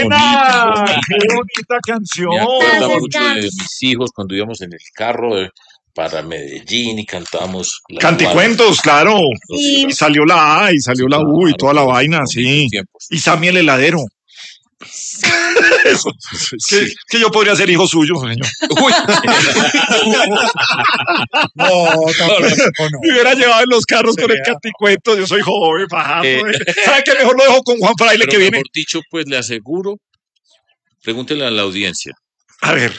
¡Qué bonita canción! Me acuerdo mucho de mis hijos cuando íbamos en el carro para Medellín y cantábamos Canticuentos, claro. Sí. Y salió la A y salió la U y toda la vaina, sí. Y Sammy el heladero. Eso. Que yo podría ser hijo suyo, señor. Uy. No. Me hubiera llevado en los carros con el canticuento. Yo soy joven, Fajardo. ¿Sabe qué? Mejor lo dejo con Juan Fraile que viene. Mejor dicho, pues le aseguro, pregúntele a la audiencia. A ver.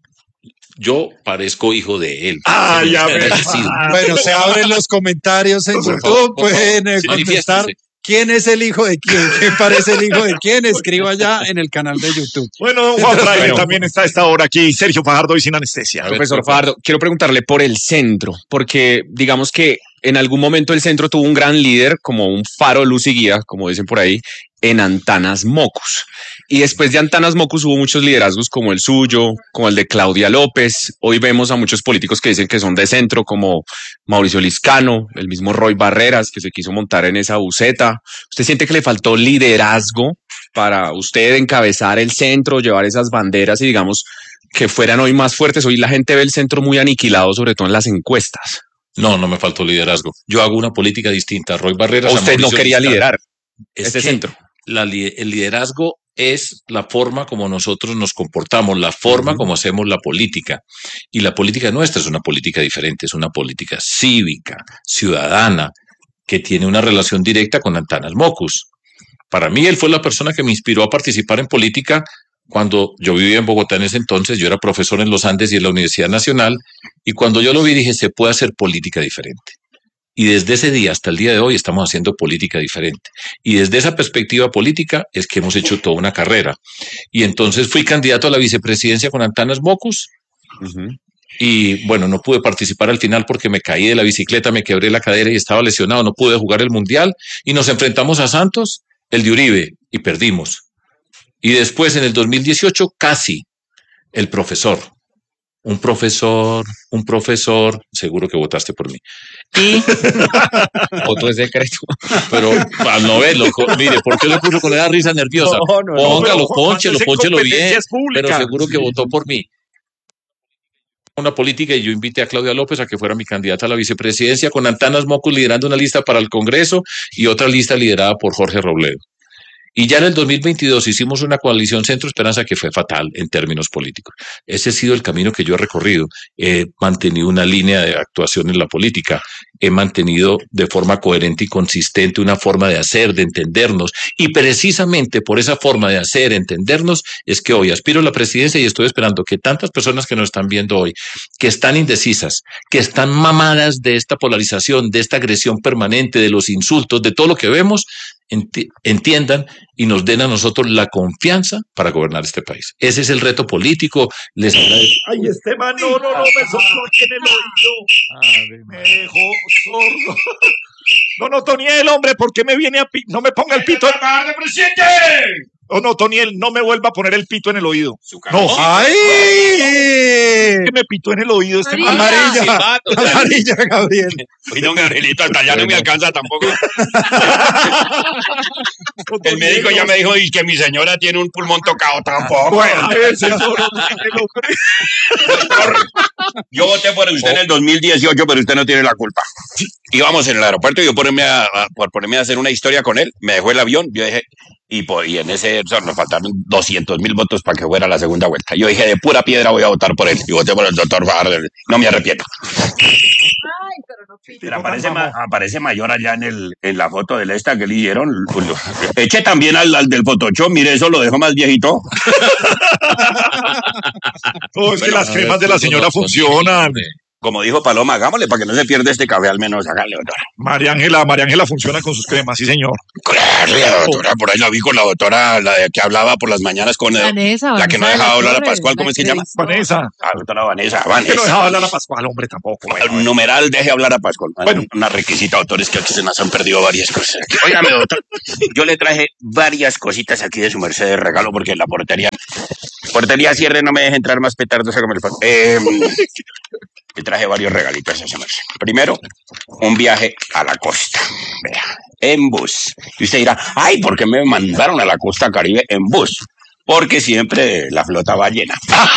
Yo parezco hijo de él. Ya ves. Bueno, se abren los comentarios en YouTube, pueden contestar. ¿Quién es el hijo de quién? ¿Quién parece el hijo de quién? Escriba ya en el canal de YouTube. Bueno, Juan Fraile también está a esta hora aquí. Sergio Fajardo y sin anestesia. Profesor Fajardo, quiero preguntarle por el centro, porque digamos que en algún momento el centro tuvo un gran líder, como un faro, luz y guía, como dicen por ahí, en Antanas Mocus. Y después de Antanas Mocus hubo muchos liderazgos como el suyo, como el de Claudia López. Hoy vemos a muchos políticos que dicen que son de centro, como Mauricio Liscano, el mismo Roy Barreras, que se quiso montar en esa buceta. ¿Usted siente que le faltó liderazgo para usted encabezar el centro, llevar esas banderas y digamos que fueran hoy más fuertes? Hoy la gente ve el centro muy aniquilado, sobre todo en las encuestas. No me faltó liderazgo. Yo hago una política distinta. Roy Barreras. ¿Usted no quería liderar ese centro? El liderazgo es la forma como nosotros nos comportamos, la forma como hacemos la política. Y la política nuestra es una política diferente, es una política cívica, ciudadana, que tiene una relación directa con Antanas Mocus. Para mí, él fue la persona que me inspiró a participar en política cuando yo vivía en Bogotá en ese entonces. Yo era profesor en los Andes y en la Universidad Nacional, y cuando yo lo vi dije, se puede hacer política diferente. Y desde ese día hasta el día de hoy estamos haciendo política diferente. Y desde esa perspectiva política es que hemos hecho toda una carrera. Y entonces fui candidato a la vicepresidencia con Antanas Mocus. Y bueno, no pude participar al final porque me caí de la bicicleta, me quebré la cadera y estaba lesionado. No pude jugar el Mundial. Y nos enfrentamos a Santos, el de Uribe, y perdimos. Y después en el 2018 casi el profesor. Un profesor, seguro que votaste por mí. Y voto de secreto. Pero al no verlo, mire, ¿por qué le puso con esa risa nerviosa? Póngalo, pónchelo bien, pero seguro que votó por mí. Una política y yo invité a Claudia López a que fuera mi candidata a la vicepresidencia, con Antanas Mocus liderando una lista para el Congreso y otra lista liderada por Jorge Robledo. Y ya en el 2022 hicimos una coalición Centro Esperanza que fue fatal en términos políticos. Ese ha sido el camino que yo he recorrido. He mantenido una línea de actuación en la política. He mantenido de forma coherente y consistente una forma de hacer, de entendernos. Y precisamente por esa forma de hacer, entendernos, es que hoy aspiro a la presidencia y estoy esperando que tantas personas que nos están viendo hoy, que están indecisas, que están mamadas de esta polarización, de esta agresión permanente, de los insultos, de todo lo que vemos, entiendan y nos den a nosotros la confianza para gobernar este país. Ese es el reto político. Les agradezco. Ay, este man, no, me sopló aquí en el oído. Me dejó sordo. No, Toniel, hombre, ¿por qué me viene a no me ponga el pito en el presidente? No, Toniel, no me vuelva a poner el pito en el oído. No. ¡Ay! Que me pitó en el oído este man. Amarilla, Gabriel. Uy, don Gabrielito, hasta allá no me alcanza tampoco. El médico ya me dijo que mi señora tiene un pulmón tocado tampoco. Bueno, yo voté por usted en el 2018, pero usted no tiene la culpa. Íbamos en el aeropuerto y yo por ponerme a hacer una historia con él, me dejó el avión, yo dije, y en ese nos faltaron 200,000 votos para que fuera la segunda vuelta. Yo dije, de pura piedra voy a votar por él, y voté por el doctor Fajardo, no me arrepiento. Ay, pero no pide. Pero aparece mayor allá en la foto de esta que le dieron. Eche también al del Photoshop, mire, eso lo dejo más viejito. Es que las cremas de la señora funcionan. Como dijo Paloma, hagámosle para que no se pierda este café, al menos hágale, doctora. María Ángela funciona con sus cremas, sí, señor. Claro, doctora, por ahí la vi con la doctora, la de que hablaba por las mañanas con Vanessa, la que no dejaba hablar a Pascual, ¿cómo es que se llama? Vanessa. La doctora Vanessa. Que no dejaba hablar a Pascual, hombre, tampoco. Bueno, numeral, deje hablar a Pascual. Bueno, una requisita, doctores, que aquí se nos han perdido varias cosas. Óigame, doctor, yo le traje varias cositas aquí de su merced de regalo, porque la portería cierre, no me deje entrar más petardos, hágame el favor. Le traje varios regalitos a ese merced. Primero, un viaje a la costa. Vea, en bus. Y usted dirá, ay, ¿por qué me mandaron a la costa Caribe en bus? porque siempre la flota va llena.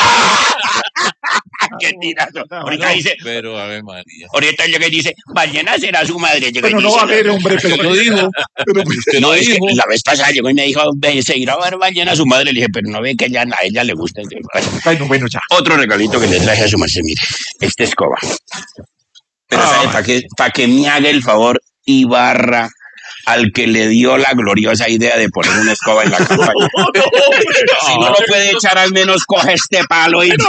¡Qué tirazo! Ahorita dice, pero a ver, María. ahorita llega y dice, ballena será su madre. Pero no, a ver, hombre, pero Lo dijo. No, es que la vez pasada llegó y me dijo, se irá a ver ballena a su madre. Le dije, pero no ve que a ella le gusta. Bueno, ya. Otro regalito que le traje a su merced, mire, esta escoba. Pero ¿sabe para que me haga el favor y barra al que le dio la gloriosa idea de poner una escoba en la campaña? Si no lo puede echar, al menos coge este palo y... No,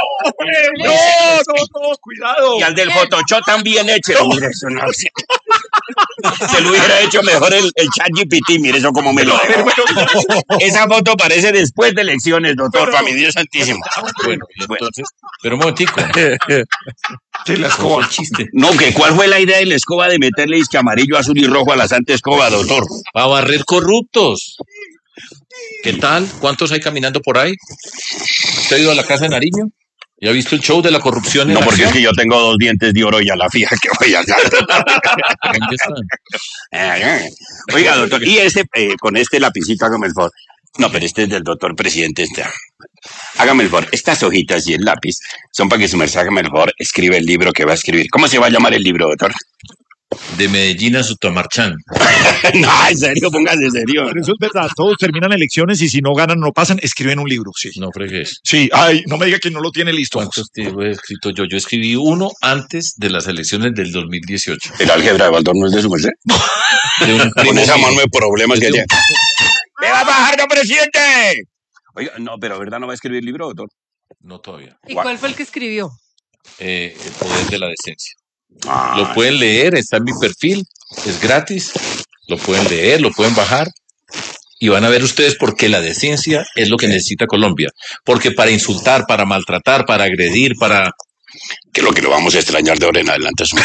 cuidado. Y al del Photoshop también eche. Mire, eso no sé. Se lo hubiera hecho mejor el ChatGPT, mire eso como me lo dejó. Esa foto parece después de elecciones, doctor, para mi Dios santísimo. Bueno, entonces, pero un momentico. Sí, la escoba. Chiste. No, que ¿cuál fue la idea de la escoba de meterle disque amarillo, azul y rojo a la santa escoba, doctor? Para barrer corruptos. ¿Qué tal? ¿Cuántos hay caminando por ahí? ¿Usted ha ido a la casa de Nariño? ¿Ya ha visto el show de la corrupción? No, porque es que yo tengo 2 dientes de oro y a la fija que voy a hacer. ¿Dónde están? Oiga, doctor, y con este lapicito, hágame el favor. No, pero este es del doctor presidente. Hágame el favor, estas hojitas y el lápiz son para que su merced, hágame el favor, escribe el libro que va a escribir. ¿Cómo se va a llamar el libro, doctor? De Medellín a Sutamarchán. No, en serio, póngase serio. Pero eso es verdad, todos terminan elecciones y si no ganan, no pasan, escriben un libro, sí. No fregues. Sí, ay, no me diga que no lo tiene listo. ¿Cuántos he escrito yo? Yo escribí uno antes de las elecciones del 2018. ¿El álgebra de Baldor no es de su merced? Con esa mano de problemas que tiene. ¡Me va a bajar, no, presidente! Oiga, no, pero ¿verdad no va a escribir el libro, doctor? No todavía. ¿Y cuál fue el que escribió? El poder de la decencia. Lo pueden leer, está en mi perfil, es gratis, lo pueden leer, lo pueden bajar y van a ver ustedes por qué la decencia es lo que necesita Colombia. Porque para insultar, para maltratar, para agredir, para... Que lo que lo vamos a extrañar de ahora en adelante es un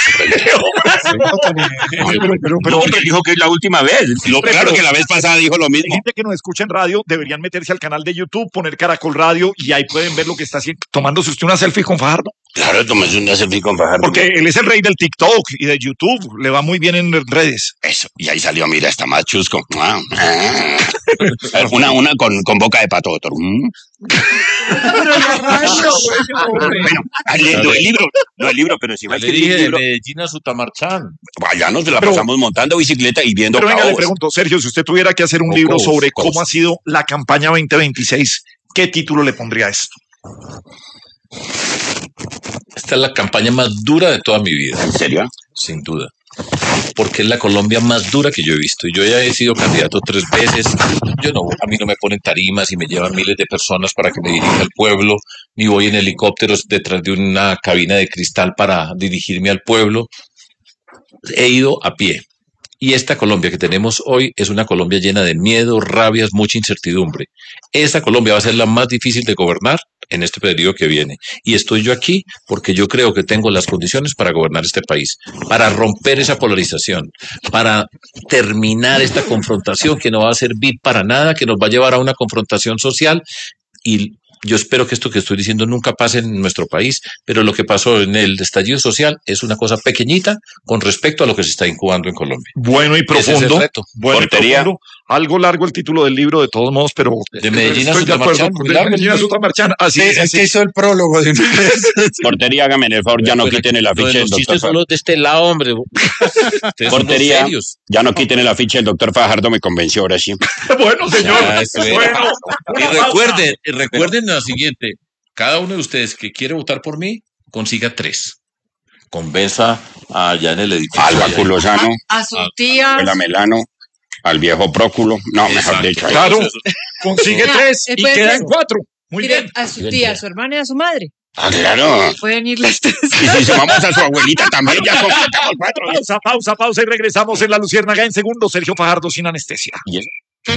pero dijo que es la última vez. Claro que la vez pasada dijo lo mismo. Hay gente que nos escucha en radio, deberían meterse al canal de YouTube, poner Caracol Radio y ahí pueden ver lo que está haciendo, tomándose usted una selfie con Fajardo. Claro, tómese una selfie con Fajardo. Porque él es el rey del TikTok y de YouTube, le va muy bien en redes. Eso, y ahí salió, mira, está más chusco. Una con boca de pato, doctor. Bueno, lo del libro, pero si va a Le escribir dije el de libro, Medellín a Sutamarchán. vaya, nos la pasamos montando bicicleta y viendo Pero venga, le caos. pregunto, Sergio, si usted tuviera que hacer un libro sobre cómo ha sido la campaña 2026, ¿qué título le pondría a esto? Esta es la campaña más dura de toda mi vida. ¿En serio? Sin duda. Porque es la Colombia más dura que yo he visto. Y yo ya he sido candidato 3 veces. A mí no me ponen tarimas y me llevan miles de personas para que me dirija al pueblo, ni voy en helicópteros detrás de una cabina de cristal para dirigirme al pueblo. He ido a pie. Y esta Colombia que tenemos hoy es una Colombia llena de miedo, rabias, mucha incertidumbre. Esta Colombia va a ser la más difícil de gobernar en este periodo que viene. Y estoy yo aquí porque yo creo que tengo las condiciones para gobernar este país, para romper esa polarización, para terminar esta confrontación que no va a servir para nada, que nos va a llevar a una confrontación social. Y yo espero que esto que estoy diciendo nunca pase en nuestro país, pero lo que pasó en el estallido social es una cosa pequeñita con respecto a lo que se está incubando en Colombia. Bueno y profundo. Ese es el reto. Bueno y profundo. Algo largo el título del libro, de todos modos, pero de Medellín a estoy de acuerdo. Sutamarchán. De Medellín a Sutamarchán. Así es que hizo el prólogo de una vez. Portería, hágame el favor, ya no quiten el afiche del Los chistes solo de este lado, hombre. Portería, ya no quiten el afiche, el doctor Fajardo me convenció ahora sí. Bueno, señor. Bueno. Y recuerden lo siguiente, cada uno de ustedes que quiere votar por mí, consiga 3. Convenza allá en el edificio. Al Baculosano, A su tía. a Melano, al viejo Próculo. No, mejor dicho. Claro, consigue Mira, 3 y puede quedan ser. 4. Muy Mire, bien. a su tía, a su hermana y a su madre. Ah, claro. Pueden ir las 3. Y si sumamos a su abuelita también, ya completamos 4. Pausa y regresamos en La Luciérnaga en segundos. Sergio Fajardo sin anestesia. ¿Y eso?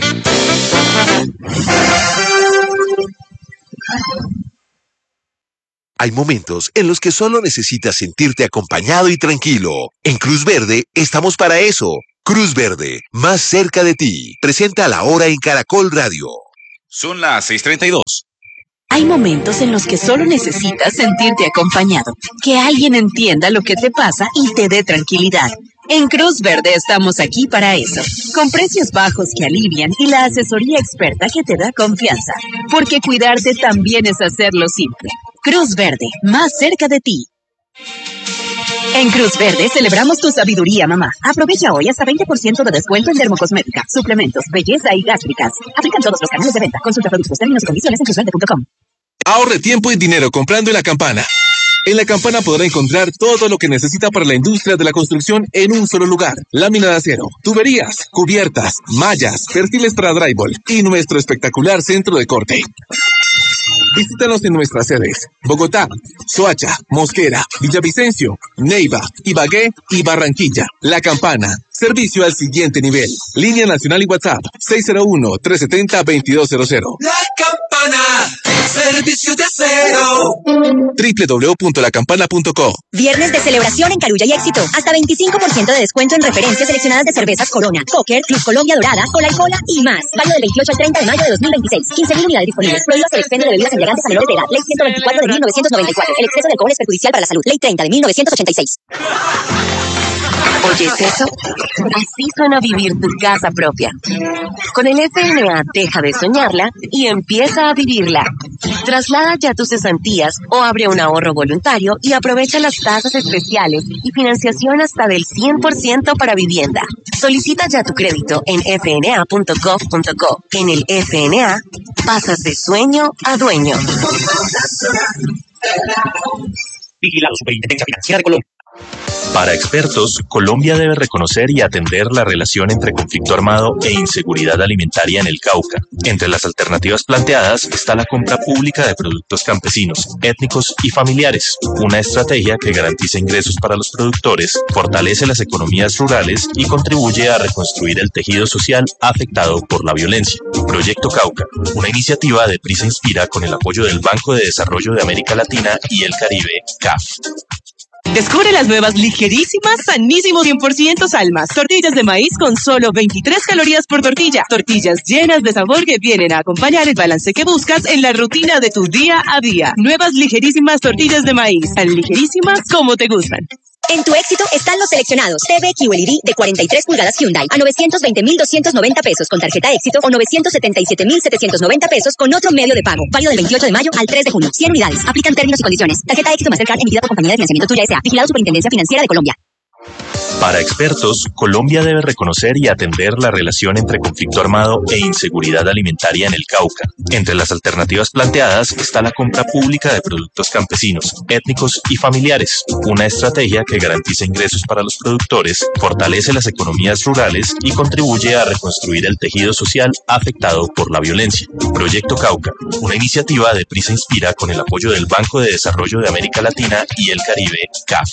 Hay momentos en los que solo necesitas sentirte acompañado y tranquilo. En Cruz Verde estamos para eso. Cruz Verde, más cerca de ti. Presenta La Hora en Caracol Radio. Son las 6:32. Hay momentos en los que solo necesitas sentirte acompañado, que alguien entienda lo que te pasa y te dé tranquilidad. En Cruz Verde estamos aquí para eso, con precios bajos que alivian y la asesoría experta que te da confianza, porque cuidarte también es hacerlo simple. Cruz Verde, más cerca de ti. En Cruz Verde celebramos tu sabiduría, mamá. Aprovecha hoy hasta 20% de descuento en dermocosmética, suplementos, belleza y gástricas. Aplican todos los canales de venta. Consulta productos, términos y condiciones en cruzverde.com. Ahorre tiempo y dinero comprando en La Campana. En La Campana podrá encontrar todo lo que necesita para la industria de la construcción en un solo lugar. Lámina de acero, tuberías, cubiertas, mallas, perfiles para drywall y nuestro espectacular centro de corte. Visítanos en nuestras sedes: Bogotá, Soacha, Mosquera, Villavicencio, Neiva, Ibagué y Barranquilla. La Campana, servicio al siguiente nivel. Línea nacional y WhatsApp 601-370-2200. La Campana, servicio de acero. www.lacampana.co. Viernes de celebración en Carulla y Éxito. Hasta 25% de descuento en referencias seleccionadas de cervezas Corona, Póker, Club Colombia Dorada, Cola y más. Válido del 28 al 30 de mayo de 2026. 15.000 unidades disponibles. Prohíbas el expendio de bebidas embriagantes a menores de edad. Ley 124 de 1994. El exceso de alcohol es perjudicial para la salud. Ley 30 de 1986. ¿Oyes eso? Así suena vivir tu casa propia. Con el FNA deja de soñarla y empieza a vivirla. Traslada ya tus cesantías o abre un ahorro voluntario y aprovecha las tasas especiales y financiación hasta del 100% para vivienda. Solicita ya tu crédito en fna.gov.co. En el FNA, pasas de sueño a dueño. Vigilado Superintendencia Financiera de Colombia. Para expertos, Colombia debe reconocer y atender la relación entre conflicto armado e inseguridad alimentaria en el Cauca. Entre las alternativas planteadas está la compra pública de productos campesinos, étnicos y familiares, una estrategia que garantiza ingresos para los productores, fortalece las economías rurales y contribuye a reconstruir el tejido social afectado por la violencia. Proyecto Cauca, una iniciativa de Prisa Inspira con el apoyo del Banco de Desarrollo de América Latina y el Caribe, CAF. Descubre las nuevas ligerísimas, sanísimos 100% Salmas. Tortillas de maíz con solo 23 calorías por tortilla. Tortillas llenas de sabor que vienen a acompañar el balance que buscas en la rutina de tu día a día. Nuevas ligerísimas tortillas de maíz. Tan ligerísimas como te gustan. En tu éxito están los seleccionados. TV QLED de 43 pulgadas Hyundai a 920.290 pesos con tarjeta éxito o 977.790 pesos con otro medio de pago. Válido del 28 de mayo al 3 de junio. 100 unidades. Aplican términos y condiciones. Tarjeta éxito Mastercard emitida por Compañía de Financiamiento Tuya S.A. Vigilado Superintendencia Financiera de Colombia. Para expertos, Colombia debe reconocer y atender la relación entre conflicto armado e inseguridad alimentaria en el Cauca. Entre las alternativas planteadas está la compra pública de productos campesinos, étnicos y familiares, una estrategia que garantiza ingresos para los productores, fortalece las economías rurales y contribuye a reconstruir el tejido social afectado por la violencia. Proyecto Cauca, una iniciativa de Prisa Inspira con el apoyo del Banco de Desarrollo de América Latina y el Caribe, CAF.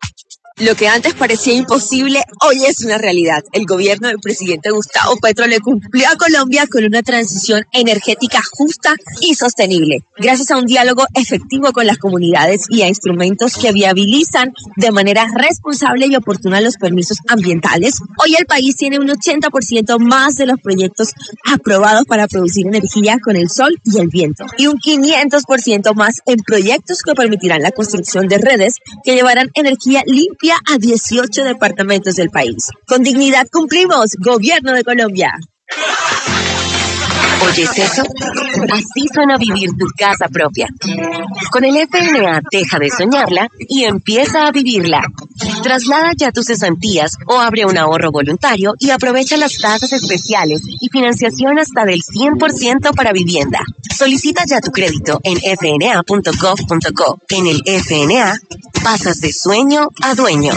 Lo que antes parecía imposible, hoy es una realidad. El gobierno del presidente Gustavo Petro le cumplió a Colombia con una transición energética justa y sostenible, gracias a un diálogo efectivo con las comunidades y a instrumentos que viabilizan de manera responsable y oportuna los permisos ambientales. Hoy el país tiene un 80% más de los proyectos aprobados para producir energía con el sol y el viento, y un 500% más en proyectos que permitirán la construcción de redes que llevarán energía limpia a 18 departamentos del país. Con dignidad cumplimos, Gobierno de Colombia. ¿Oyes eso? Así suena vivir tu casa propia. Con el FNA deja de soñarla y empieza a vivirla. Traslada ya tus cesantías o abre un ahorro voluntario y aprovecha las tasas especiales y financiación hasta del 100% para vivienda. Solicita ya tu crédito en fna.gov.co. En el FNA, pasas de sueño a dueño.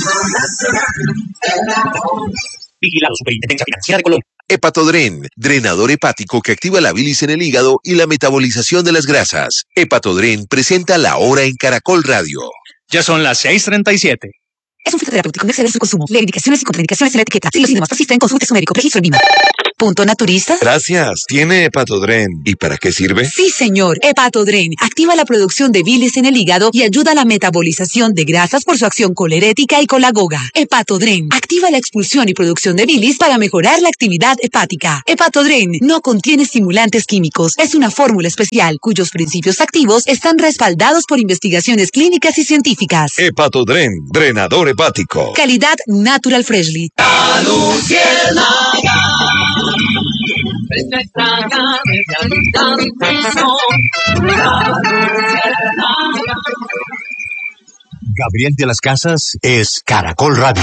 Vigilado Superintendencia Financiera de Colombia. Hepatodren, drenador hepático que activa la bilis en el hígado y la metabolización de las grasas. Hepatodren presenta La Hora en Caracol Radio. Ya son las 6:37. Es un fitoterapéutico, no exceder su consumo. Leer indicaciones y contraindicaciones en la etiqueta. Si los síntomas persisten, consulte a su médico. Registro en Lima. ¿Punto naturista? Gracias. Tiene Hepatodren. ¿Y para qué sirve? Sí, señor. Hepatodren activa la producción de bilis en el hígado y ayuda a la metabolización de grasas por su acción colerética y colagoga. Hepatodren activa la expulsión y producción de bilis para mejorar la actividad hepática. Hepatodren no contiene estimulantes químicos. Es una fórmula especial cuyos principios activos están respaldados por investigaciones clínicas y científicas. Hepatodren, drenador hepático. Calidad Natural Freshly. La luciérnaga es nuestra llave de alimentación. La luciérnaga. Gabriel de las Casas es Caracol Radio.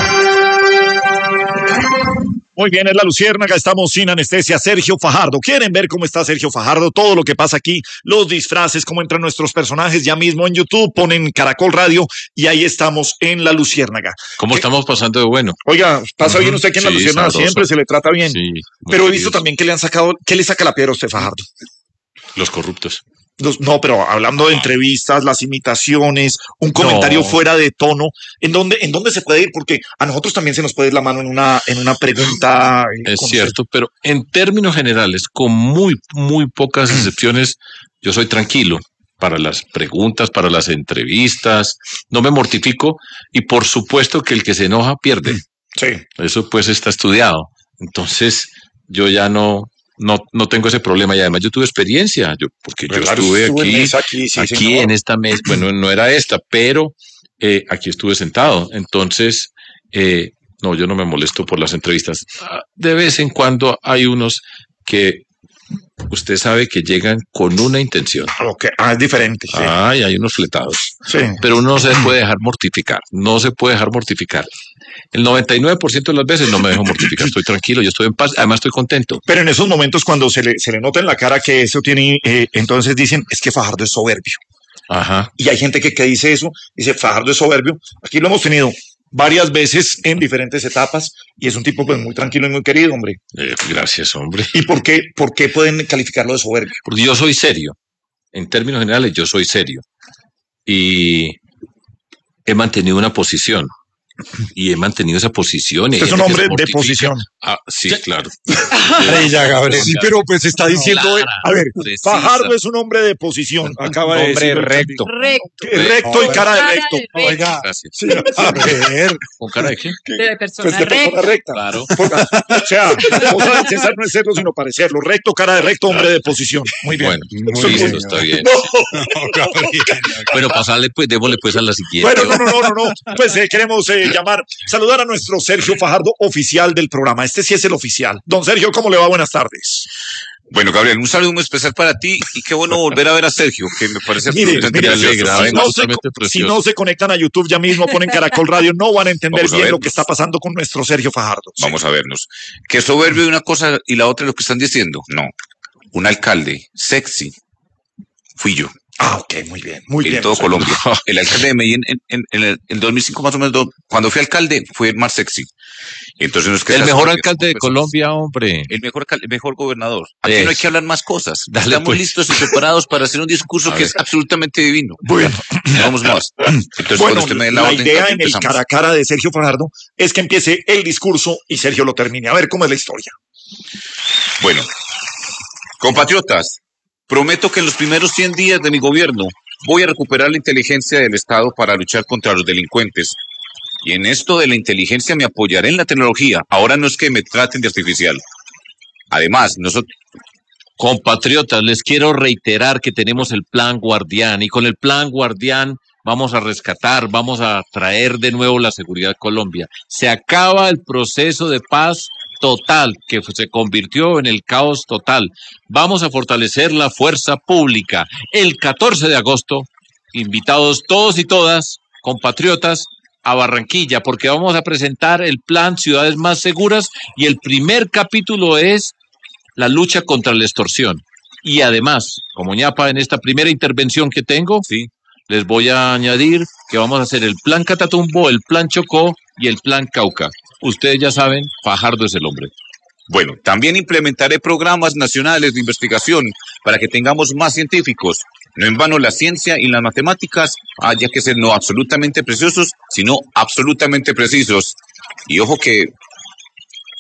Muy bien, es La Luciérnaga, estamos sin anestesia. Sergio Fajardo, ¿quieren ver cómo está Sergio Fajardo? Todo lo que pasa aquí, los disfraces, cómo entran nuestros personajes, ya mismo en YouTube, ponen Caracol Radio y ahí estamos en La Luciérnaga. ¿Cómo estamos pasando de bueno? Oiga, pasa bien usted aquí en La Luciérnaga, sabroso. siempre se le trata bien. Sí, pero he visto también que le han sacado, ¿qué le saca la piedra a usted, Fajardo? Los corruptos. No, pero hablando de entrevistas, las imitaciones, un comentario fuera de tono, ¿en dónde se puede ir? Porque a nosotros también se nos puede ir la mano en una pregunta. Es cierto, pero en términos generales, con muy pocas excepciones, yo soy tranquilo para las preguntas, para las entrevistas, no me mortifico y por supuesto que el que se enoja pierde. Sí. Eso pues está estudiado. Entonces yo ya no tengo ese problema y además yo tuve experiencia, porque yo estuve aquí en esta mesa, bueno, no era esta, pero aquí estuve sentado, entonces no, yo no me molesto por las entrevistas. De vez en cuando hay unos que usted sabe que llegan con una intención. Okay. Es diferente. Sí. Y hay unos fletados. Sí. Pero uno no se puede dejar mortificar, El 99% de las veces no me dejo mortificar, estoy tranquilo, yo estoy en paz, además estoy contento. Pero en esos momentos cuando se le nota en la cara que eso tiene, entonces dicen, es que Fajardo es soberbio. Ajá. Y hay gente que dice eso, dice Fajardo es soberbio. Aquí lo hemos tenido varias veces en diferentes etapas y es un tipo pues muy tranquilo y muy querido, hombre. Gracias, hombre. ¿Y por qué pueden calificarlo de soberbio? Porque yo soy serio. En términos generales, yo soy serio. Y he mantenido una posición. Y he mantenido esa posición. Usted es un hombre de posición. Sí, claro. Ya, Gabriel. Sí, pero pues está diciendo, a ver, precisa. Fajardo es un hombre de posición. Acaba de decir. Recto. Recto y cara de recto. Oiga. Gracias. Sí, a ver. ¿Con cara de qué? De persona Pues de persona recta. Claro. O sea, la cosa de César no es serlo, sino parecerlo. Recto, cara de recto, hombre de posición. Muy bien. Bueno, listo, está bien. Bueno, pasarle pues, démosle pues a la siguiente. Bueno, no. Pues queremos saludar a nuestro Sergio Fajardo, oficial del programa. Este sí es el oficial. Don Sergio, ¿cómo le va? Buenas tardes. Bueno, Gabriel, un saludo muy especial para ti y qué bueno volver a ver a Sergio, que me parece absolutamente si no se conectan a YouTube ya mismo, ponen Caracol Radio, no van a entender bien lo que está pasando con nuestro Sergio Fajardo. Vamos a vernos. Que soberbio de una cosa y la otra es lo que están diciendo. No, un alcalde sexy fui yo. Ok, muy bien, muy bien. En todo Colombia. El alcalde de Medellín en 2005 más o menos, cuando fui alcalde, fue el más sexy. Entonces no es que el mejor alcalde de Colombia, hombre. El mejor gobernador. Aquí no hay que hablar más cosas. Dale, Estamos listos y preparados para hacer un discurso que es absolutamente divino. Bueno, vamos más. Entonces, bueno, usted me dé la orden, idea en el empezamos. cara a cara de Sergio Fajardo es que empiece el discurso y Sergio lo termine. A ver cómo es la historia. Bueno, compatriotas, prometo que en los primeros 100 días de mi gobierno voy a recuperar la inteligencia del Estado para luchar contra los delincuentes. Y en esto de la inteligencia me apoyaré en la tecnología. Ahora no es que me traten de artificial. Además, nosotros... Compatriotas, les quiero reiterar que tenemos el Plan Guardián y con el Plan Guardián vamos a rescatar, vamos a traer de nuevo la seguridad a Colombia. Se acaba el proceso de paz total que se convirtió en el caos total. Vamos a fortalecer la fuerza pública. El 14 de agosto, invitados todos y todas, compatriotas, a Barranquilla, porque vamos a presentar el plan Ciudades Más Seguras y el primer capítulo es la lucha contra la extorsión. Y además, como ñapa en esta primera intervención que tengo, les voy a añadir que vamos a hacer el plan Catatumbo, el plan Chocó y el plan Cauca. Ustedes ya saben, Fajardo es el hombre. Bueno, también implementaré programas nacionales de investigación para que tengamos más científicos. No en vano la ciencia y las matemáticas haya que ser no absolutamente preciosos, sino absolutamente precisos. Y ojo que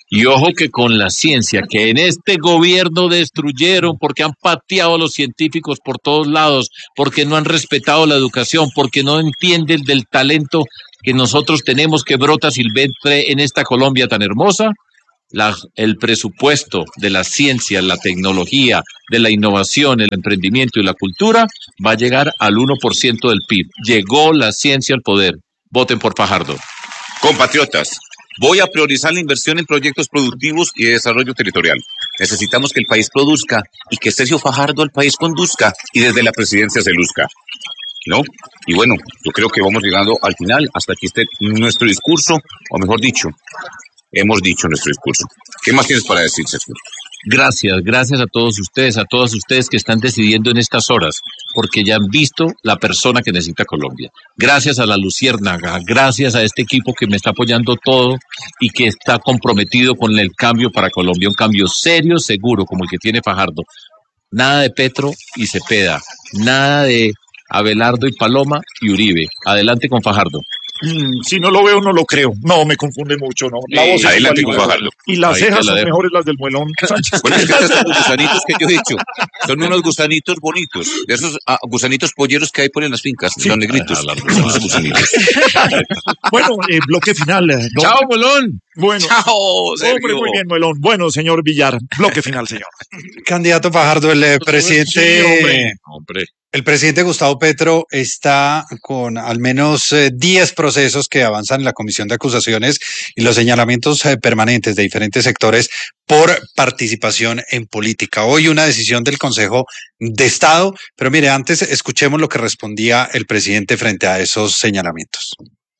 Y ojo que con la ciencia, que en este gobierno destruyeron porque han pateado a los científicos por todos lados, porque no han respetado la educación, porque no entienden del talento que nosotros tenemos que brota silvestre en esta Colombia tan hermosa. El presupuesto de la ciencia, la tecnología, de la innovación, el emprendimiento y la cultura va a llegar al 1% del PIB. Llegó la ciencia al poder. Voten por Fajardo. Compatriotas, voy a priorizar la inversión en proyectos productivos y de desarrollo territorial. Necesitamos que el país produzca y que Sergio Fajardo el país conduzca y desde la presidencia se luzca, ¿no? Y bueno, yo creo que vamos llegando al final. Hasta aquí está nuestro discurso, o mejor dicho, hemos dicho nuestro discurso. ¿Qué más tienes para decir, Sergio? Gracias a todas ustedes que están decidiendo en estas horas, porque ya han visto la persona que necesita Colombia. Gracias a la Luciérnaga, gracias a este equipo que me está apoyando todo y que está comprometido con el cambio para Colombia, un cambio serio, seguro, como el que tiene Fajardo. Nada de Petro y Cepeda, nada de Abelardo y Paloma y Uribe. Adelante con Fajardo. Si no lo veo, no lo creo. No, me confunde mucho, ¿no? La voz adelante es con Fajardo. Y las Ahí cejas te la son dejo. mejores las del muelón. Bueno, es que estos son los gusanitos que yo he dicho. Son unos gusanitos bonitos. De esos gusanitos polleros que hay por en las fincas. Son negritos. Son esos gusanitos. Bueno, bloque final. ¿no? Chao, Muelón. Bueno. Chao, Sergio. Hombre, muy bien, Muelón. Bueno, señor Villar. Bloque final, señor. Candidato Fajardo, el presidente... Sí, hombre. El presidente Gustavo Petro está con al menos 10 procesos que avanzan en la Comisión de Acusaciones y los señalamientos permanentes de diferentes sectores por participación en política. Hoy una decisión del Consejo de Estado, pero mire, antes escuchemos lo que respondía el presidente frente a esos señalamientos.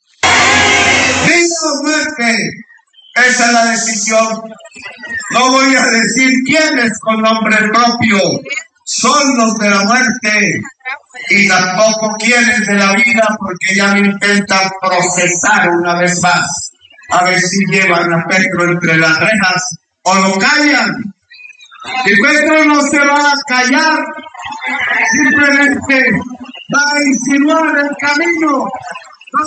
¡Vida o muerte! Esa es la decisión. No voy a decir quiénes con nombre propio son los de la muerte y tampoco quiénes de la vida, porque ya me intentan procesar una vez más a ver si llevan a Petro entre las rejas o lo callan. Y Petro no se va a callar, simplemente va a insinuar el camino, va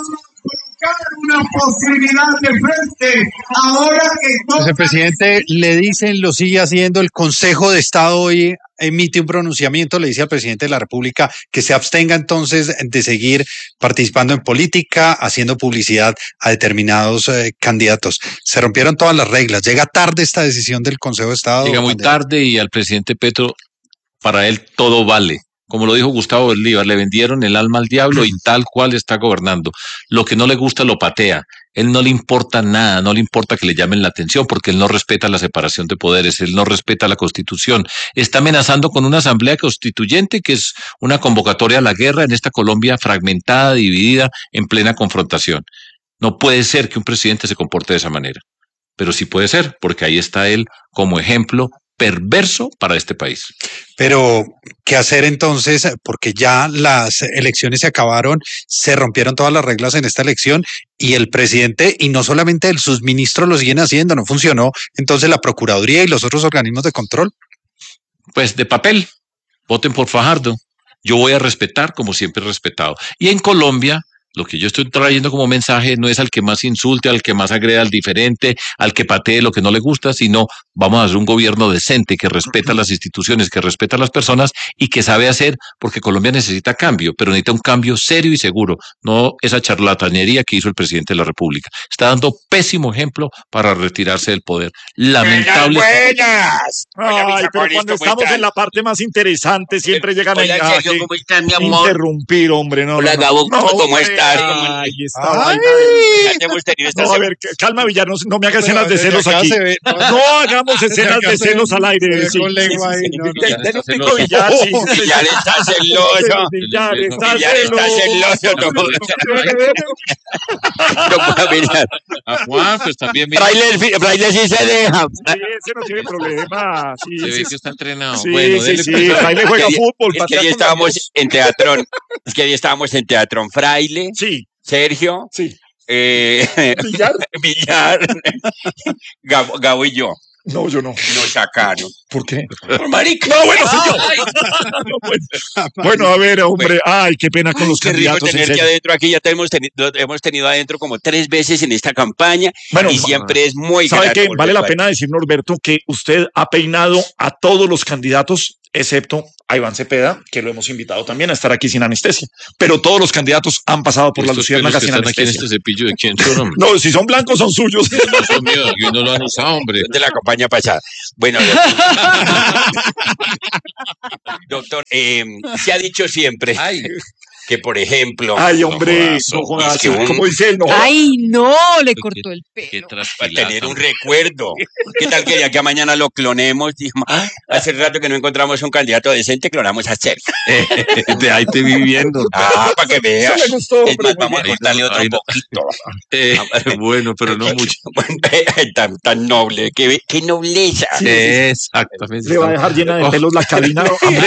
a colocar una posibilidad de frente ahora que El presidente le dicen, lo sigue haciendo, el Consejo de Estado hoy emite un pronunciamiento, le dice al presidente de la República que se abstenga entonces de seguir participando en política, haciendo publicidad a determinados candidatos. Se rompieron todas las reglas. Llega tarde esta decisión del Consejo de Estado. Llega muy tarde y al presidente Petro, para él todo vale. Como lo dijo Gustavo Bolívar, le vendieron el alma al diablo y tal cual está gobernando. Lo que no le gusta lo patea. Él no le importa nada, no le importa que le llamen la atención porque él no respeta la separación de poderes, él no respeta la Constitución. Está amenazando con una asamblea constituyente que es una convocatoria a la guerra en esta Colombia fragmentada, dividida, en plena confrontación. No puede ser que un presidente se comporte de esa manera, pero sí puede ser porque ahí está él como ejemplo perverso para este país. Pero, ¿qué hacer entonces? Porque ya las elecciones se acabaron, se rompieron todas las reglas en esta elección y el presidente, y no solamente él, sus ministros lo siguen haciendo, no funcionó. Entonces, la Procuraduría y los otros organismos de control. Pues de papel, voten por Fajardo. Yo voy a respetar como siempre he respetado. Y en Colombia, lo que yo estoy trayendo como mensaje no es al que más insulte, al que más agreda al diferente, al que patee lo que no le gusta, sino vamos a hacer un gobierno decente que respeta las instituciones, que respeta a las personas y que sabe hacer, porque Colombia necesita cambio, pero necesita un cambio serio y seguro, no esa charlatanería que hizo el presidente de la República. Está dando pésimo ejemplo para retirarse del poder. Lamentable. ¡Buenas! Ay, pero cuando estamos en la parte más interesante siempre llegan a Sergio, ¿cómo estás, mi amor? interrumpir, hombre. No, Hola, no, Gabo, no, ¿cómo estás? Ay, está Ay, vaina. ya hemos tenido esta No, a semana. ver, calma, Villar, no me hagas escenas de desde celos acá aquí. se ve, No hagamos escenas de celos al aire. Sí, con lengua ahí, no, no. Den un pico, Villar. Sí, sí, Villar está celoso. Villar está Villar está celoso. No puedo mirar. A Juan, pues también mira, Fraile sí se deja. Sí, ese no tiene problema. Sí, se ve sí, que está entrenado. sí, Bueno, sí, dele, sí. pues. Fraile juega fútbol. Es que hoy estábamos en Teatrón. Es que hoy estábamos en Teatrón. Fraile, Sí, Sergio, sí. Villar, Gabo y yo. No, yo no. Nos sacaron. ¿Por qué? Por marica. No, bueno, señor. Bueno, a ver, hombre. Ay, qué pena con los Qué rico candidatos. en tenerte serio. adentro. Aquí ya lo hemos tenido adentro como 3 veces en esta campaña. Bueno, y siempre es muy ¿sabe grato qué? volver Vale la a- pena decir, Norberto, que usted ha peinado a todos los candidatos, excepto a Iván Cepeda, que lo hemos invitado también a estar aquí sin anestesia. Pero todos los candidatos han pasado por las Estos pelos luciérnagas que sin están aquí en anestesia. este cepillo, ¿de quién son, hombre? No, si son blancos son suyos. No son míos, aquí no lo han usado, hombre. De la campaña pasada. Bueno, doctor, se ha dicho siempre que, por ejemplo... Ay, hombre, no jodas, como dice él, no jodas. Ay, no, le cortó el pelo. Para tener un recuerdo. ¿Qué tal que de aquí a mañana lo clonemos? Dijimos, hace rato que no encontramos un candidato decente, clonamos a Sergio. De ahí te vi viendo. Para que veas. Eso me gustó, Es más, hombre, vamos a cortarle otro poquito. Bueno, pero no mucho. Tan noble, qué nobleza. Exactamente. Le va a dejar llena de pelos la cabina.